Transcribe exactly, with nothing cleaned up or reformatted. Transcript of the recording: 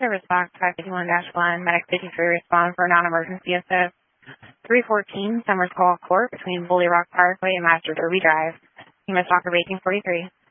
Service Box five fifty-one dash one, Medic fifty-three respond for non-emergency assist. three fourteen, Summers Call Court between Bully Rock Parkway and Master Derby Drive. You must talk to eighteen forty-three.